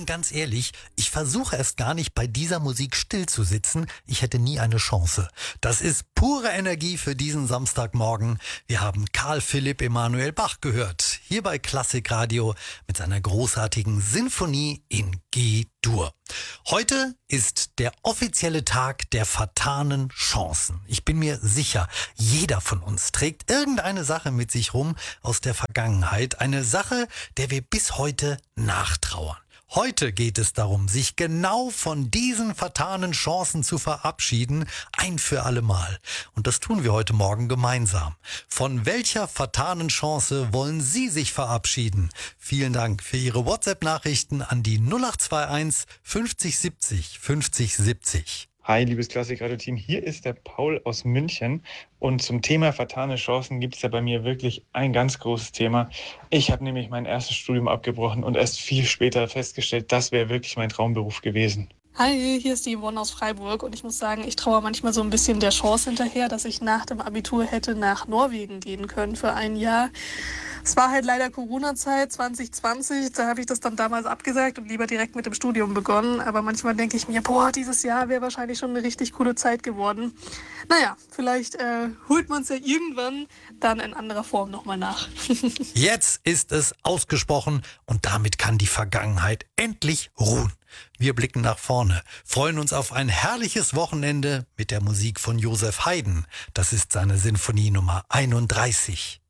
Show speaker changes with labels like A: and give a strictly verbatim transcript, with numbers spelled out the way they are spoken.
A: bin ganz ehrlich, ich versuche erst gar nicht bei dieser Musik still zu sitzen. Ich hätte nie eine Chance. Das ist pure Energie für diesen Samstagmorgen. Wir haben Karl Philipp Emanuel Bach gehört. Hier bei Klassikradio mit seiner großartigen Sinfonie in G-Dur. Heute ist der offizielle Tag der vertanen Chancen. Ich bin mir sicher, jeder von uns trägt irgendeine Sache mit sich rum aus der Vergangenheit. Eine Sache, der wir bis heute nachtrauern. Heute geht es darum, sich genau von diesen vertanen Chancen zu verabschieden, ein für alle Mal. Und das tun wir heute Morgen gemeinsam. Von welcher vertanen Chance wollen Sie sich verabschieden? Vielen Dank für Ihre WhatsApp-Nachrichten an die null acht zwei eins fünfzig siebzig fünfzig siebzig.
B: Hi, liebes Klassikradio-Team, hier ist der Paul aus München und zum Thema vertane Chancen gibt es ja bei mir wirklich ein ganz großes Thema. Ich habe nämlich mein erstes Studium abgebrochen und erst viel später festgestellt, das wäre wirklich mein Traumberuf gewesen.
C: Hi, hier ist die Yvonne aus Freiburg und ich muss sagen, ich traue manchmal so ein bisschen der Chance hinterher, dass ich nach dem Abitur hätte nach Norwegen gehen können für ein Jahr. Es war halt leider Corona-Zeit zwanzig zwanzig, da habe ich das dann damals abgesagt und lieber direkt mit dem Studium begonnen. Aber manchmal denke ich mir, boah, dieses Jahr wäre wahrscheinlich schon eine richtig coole Zeit geworden. Naja, vielleicht äh, holt man es ja irgendwann dann in anderer Form nochmal nach.
A: Jetzt ist es ausgesprochen und damit kann die Vergangenheit endlich ruhen. Wir blicken nach vorne, freuen uns auf ein herrliches Wochenende mit der Musik von Joseph Haydn. Das ist seine Sinfonie Nummer einunddreißig.